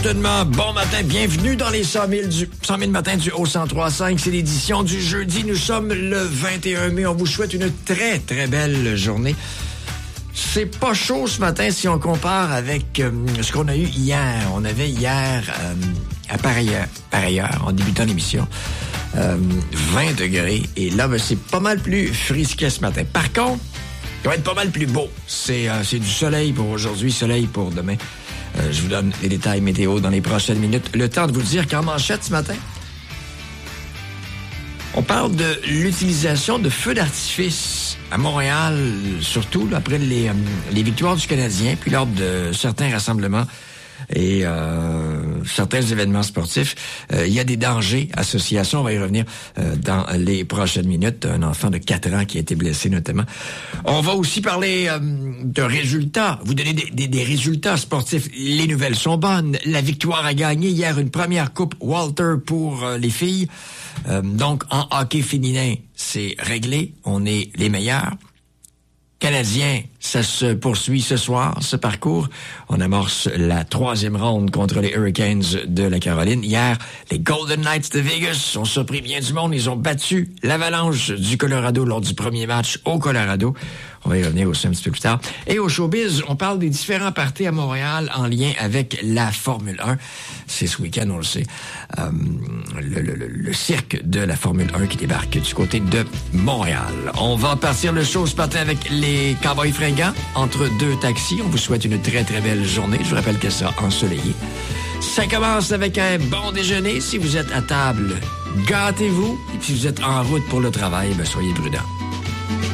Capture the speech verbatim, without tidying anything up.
Absolument. Bon matin, bienvenue dans les cent mille du cent mille matin du Haut cent trois cinq. C'est l'édition du jeudi. Nous sommes le vingt et un mai. On vous souhaite une très, très belle journée. C'est pas chaud ce matin si on compare avec euh, ce qu'on a eu hier. On avait hier, euh, à pareille heure, pareille heure, en débutant l'émission, euh, vingt degrés. Et là, ben, c'est pas mal plus frisquet ce matin. Par contre, ça va être pas mal plus beau. C'est, euh, c'est du soleil pour aujourd'hui, soleil pour demain. Euh, je vous donne les détails météo dans les prochaines minutes. Le temps de vous dire qu'en manchette ce matin, on parle de l'utilisation de feux d'artifice à Montréal, surtout là, après les, euh, les victoires du Canadien, puis lors de certains rassemblements et euh, certains événements sportifs. Euh, il y a des dangers associés à ça. On va y revenir euh, dans les prochaines minutes. Un enfant de quatre ans qui a été blessé notamment. On va aussi parler euh, de résultats. Vous donner des, des, des résultats sportifs. Les nouvelles sont bonnes. La victoire a gagné hier une première coupe Walter pour euh, les filles. Euh, donc, en hockey féminin, c'est réglé. On est les meilleurs. Canadien, ça se poursuit ce soir, ce parcours. On amorce la troisième ronde contre les Hurricanes de la Caroline. Hier, les Golden Knights de Vegas ont surpris bien du monde. Ils ont battu l'Avalanche du Colorado lors du premier match au Colorado. On va y revenir aussi un petit peu plus tard. Et au showbiz, on parle des différents parties à Montréal en lien avec la Formule un. C'est ce week-end, on le sait. Euh, le, le, le cirque de la Formule un qui débarque du côté de Montréal. On va partir le show ce matin avec les Cowboys fringants entre deux taxis. On vous souhaite une très, très belle journée. Je vous rappelle que ça ensoleillé. Ça commence avec un bon déjeuner. Si vous êtes à table, gâtez-vous. Et si vous êtes en route pour le travail, ben soyez prudents.